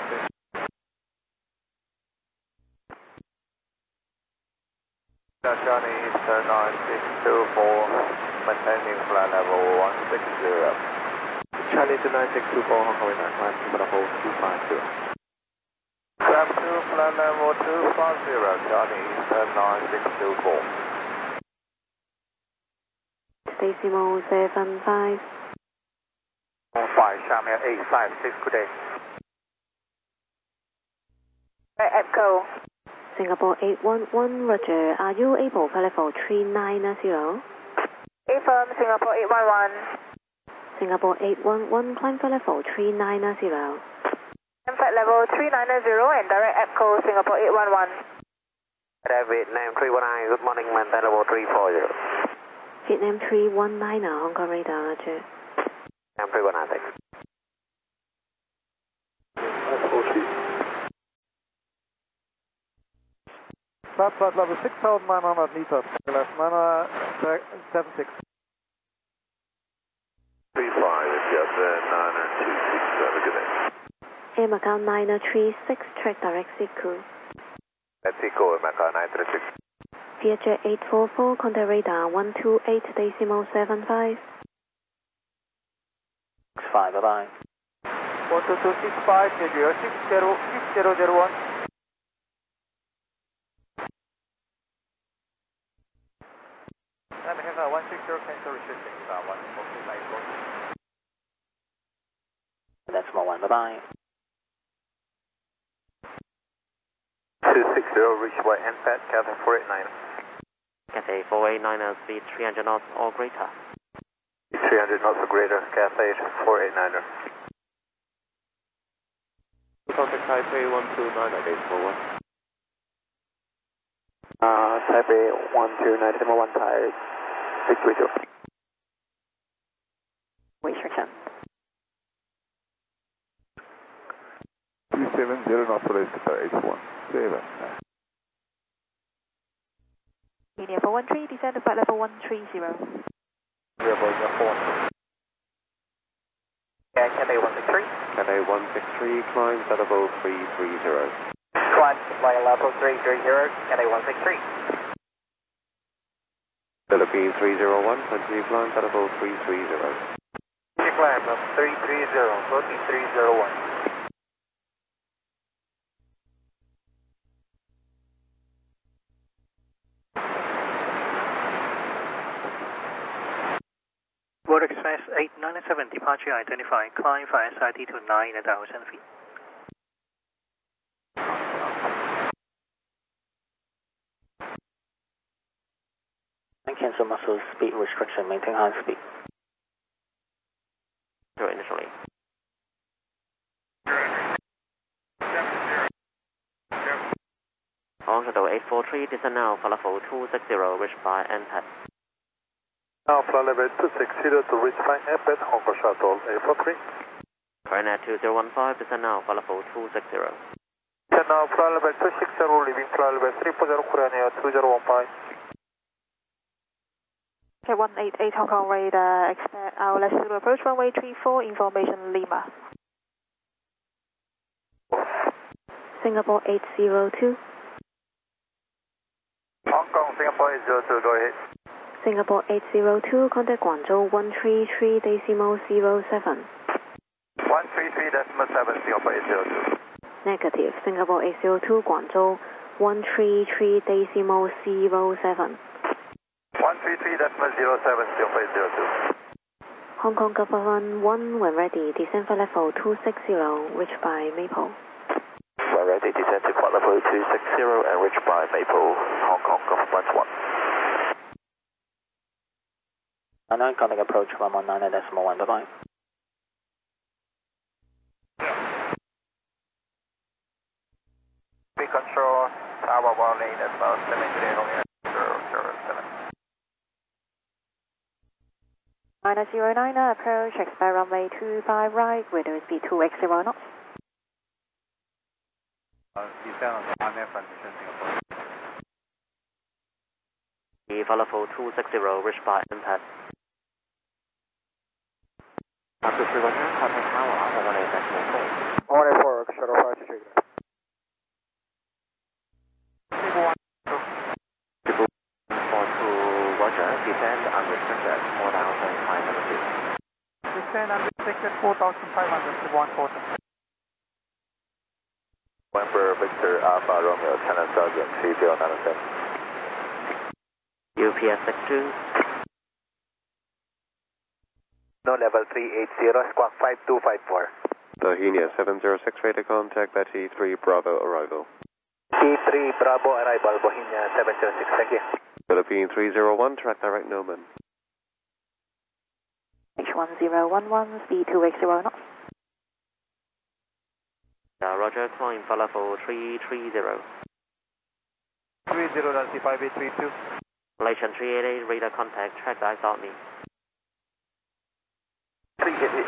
Johnny Eastern nine six two four, maintaining flight level one six zero. Charlie to nine six two four, Hong Kong radar, climb to level two five zero. Climb to flight level two five zero, Johnny Eastern nine six two four. Decimal seven five. five, Shamir eight five six, good day. EPCO. Singapore eight one one, roger. Are you able for level three nine zero? Affirm, Singapore eight one one. Singapore eight one one, climb for level three nine zero. Flight level three nine zero and direct EPCO, Singapore eight one one. David, name three one nine, good morning, maintain level three four zero. Vietnam three one nine, Hong Kong radar, roger. Name three one nine, thanks. Flat flight level six thousand nine hundred meters, left nine seven six. three five, Jet niner two six, have a good day. Air Macau niner three six, track direct Siku. That's Eco, Macau nine three six. Vietjet eight four four, contact radar one two eight decimal seven five. six five, bye-bye. one two two six five, Nigeria six zero six zero zero one. Let me have a one six zero cancel restricting, uh, one four two nine four. Decimal one, bye-bye. two six zero, reach by N P A T, Cathay four eight nine. Cathay four eight nine, speed three hundred knots or greater. three hundred knots or greater, Cathay four eight nine. Contact Taipei one two nine, decimal one. Uh, Taipei one two nine, decimal one, tires, six three zero. Restriction. two seven zero knots, race to eight one. seven. India four one three, descend to flight level one three zero. Zero, four. Yeah, Cathay one six three. Cathay one six three, climb at level three three zero. Climb to flight level three three zero, Cathay one six three. Philippine three zero one, continue climb at level three three zero. Climb up three three zero, Philippine three zero one. World Express eight nine seven, departure identified, climb for S I D to nine thousand feet. And cancel muscle speed restriction, maintain high speed. Zero initially. On shuttle eight four three, descend now for level two six zero, reached by N P A T. Now flight level two six zero to reach by N P A T, Hong Kong Shuttle eight four three. Ryanair two zero one five, descend now for level two six zero. Descend now flight level two six zero, leaving flight level three four zero, Korean Air two zero one five. Okay, one eight eight Hong Kong radar, expect our left to approach runway three four, information Lima. Singapore eight zero two. Hong Kong, Singapore eight zero two, go ahead. Singapore eight zero two, contact Guangzhou one three three decimal zero seven. one three three decimal seven, Singapore eight zero two. Negative, Singapore eight zero two, Guangzhou one three three decimal zero seven. one three three decimal zero seven, Singapore eight zero two. Hong Kong Government one, when ready, descend for level two six zero, reached by Maple. When ready, descend to flight level two six zero and reach by Maple, Hong Kong Government one. nine nine, contact approach one one nine decimal one, bye-bye. We control tower one eight decimal seven zero zero zero seven. Minus zero nine, approach, expect runway two five right, radio speed two x zero knots. Uh, descend on one F transition Singapore. For level two six zero, reached by N P A T. After three one zero, contact tower Alpha one eight decimal four. one eight four, shuttle five to trigger. four two, Roger, descend unrestricted four thousand five hundred feet. Descend unrestricted four thousand five hundred to one quarter. November Victor Alpha Romeo, China Sergeant three zero nine seven. U P S six two. No level three eight zero, squawk five two five four. Bohemia seven zero six, radar contact, Betty three Bravo arrival. T three Bravo arrival, Bohemia seven zero six, thank you. Philippine three zero one, track direct Noman. H one zero one one, speed two x zero knots. Uh, Roger, climb for level three three zero. three zero, Nancy five eight three two. Malaysian three eight eight, radar contact, track eyes on me. three eight eight.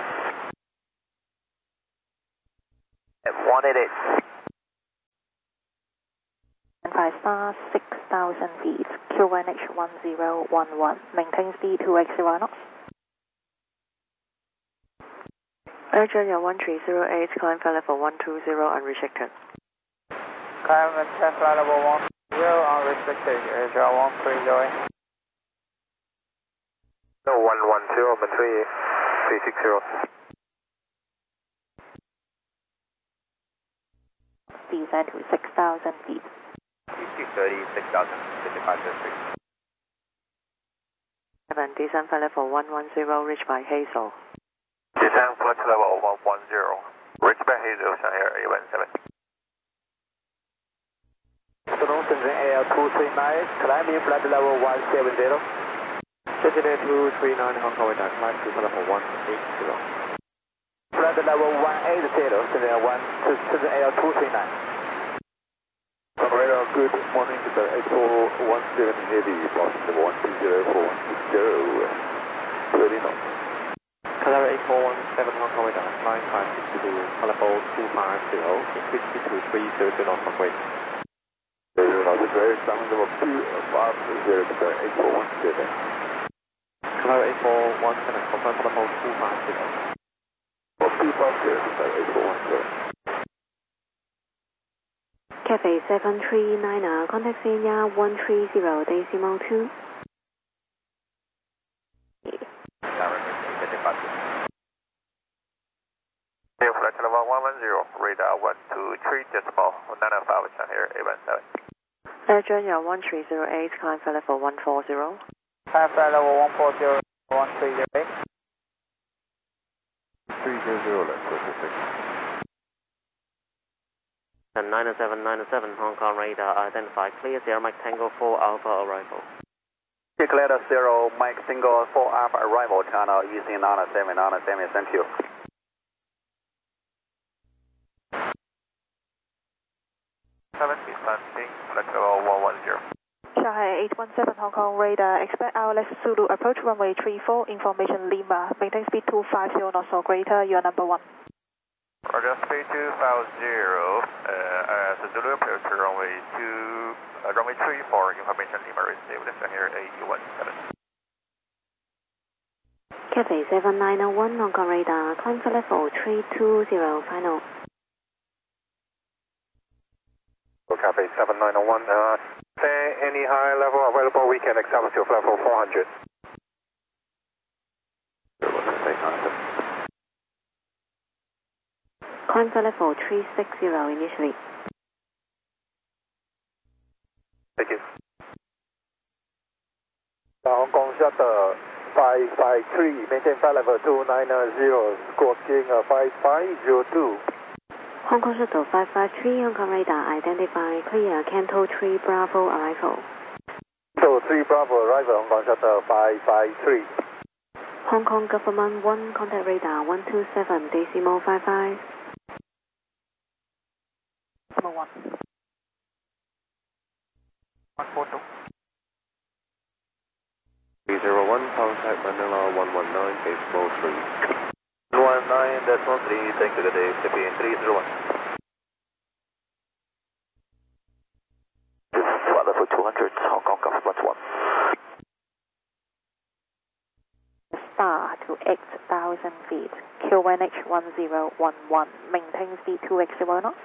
one eight eight. identify star six thousand feet, Q one H one zero one one, maintain speed two x zero knots. Air Junior one three zero eight, climb flight level one two zero, unrestricted. Climb and test flight level one zero, unrestricted, Air Junior one three zero eight. No, one one zero, three three six zero. Descend to six thousand feet. thirty, six thousand, fifty-five district. seven, descend flight level one one zero, reached by Hazel. Descend flight level one one zero, reached by Hazel, Shanghai eight one seven. Afternoon, Shenzhen A L two three nine, climbing flight level one seven zero. Shenzhen two three nine, Hong Kong radar, climb to flight level one eight zero. Flight level one eight zero, Shenzhen one, Shenzhen A L two three nine. Radar, good morning, to the eight four one seven heavy, Boston level one two zero four one six zero, thirty knots. Color eight four one seven, Hong Kong radar, climb five six two, level two five zero, increase to three zero two knots of weight. zero knots, very sound level two five zero to the eight four one seven. Color eight four one seven, confirm level two five zero. two five zero to the eight four one seven. Cathay seven three nine, contact Senior one three zero, decimal two. Flight level one one zero, radar one two three decimal nine five, Shanghai eight one seven. Air Junior one three zero eight, climb flight level one four zero. Climb flight level one four zero, one three zero eight. three zero zero, left, six. And nine seven nine seven, Hong Kong radar, identify clear Sierra Mike Tango four Alpha arrival. Declared zero, Mike Single four Alpha arrival, channel using nine seven nine seven, thank you. seven, descending, flight level one one zero. Shanghai eight one seven, Hong Kong radar, expect R L S Zulu, approach runway three four, information Lima, maintain speed two five zero knots or greater, you are number one. Roger, speed two five zero, uh, as Zulu approach runway two, uh, runway three four, information Lima received, Shanghai eight one seven. Cathay seven nine one, Hong Kong radar, climb flight level three two zero, final. Cathay seven nine one, uh, any high level available, we can accept to flight level four hundred. Climb flight level three six zero initially. Thank you. Hong Kong shuttle five five three, maintain flight level two nine zero, squawking uh, five five zero two. Hong Kong Shuttle five five three, Hong Kong radar, identify clear Canto three Bravo arrival. So three Bravo arrival, Hong Kong Shuttle five five three. Hong Kong Government one, contact radar one two seven, decimal five five. Number one. one four two. three zero one, contact Manila one one nine, decimal three. one nine, decimal three, thank you, good day, C P N three zero one. This is flight level two hundred, Hong Kong Government one. Star to eight thousand feet, Q one H one zero one one, maintain speed two x zero knots.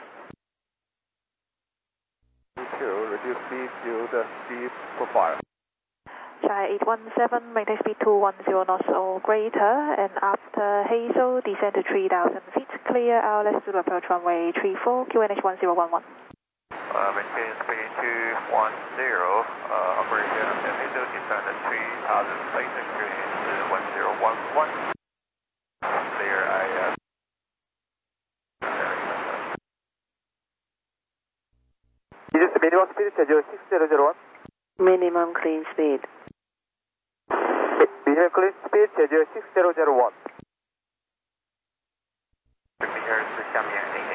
Reduce speed to the speed profile. Shanghai eight one seven, maintain speed two one zero knots or greater, and after Hazel, descend to three thousand feet, clear R L S Zulu approach runway three four, Q N H one zero one one. Uh, maintain speed two one zero, uh, operation and Hazel, descend at three thousand feet, Q N H one zero one one. Clear I S. This is minimum speed schedule six zero zero one. Minimum clean speed. Minimum clean speed schedule six zero zero one. Here's the Xiamen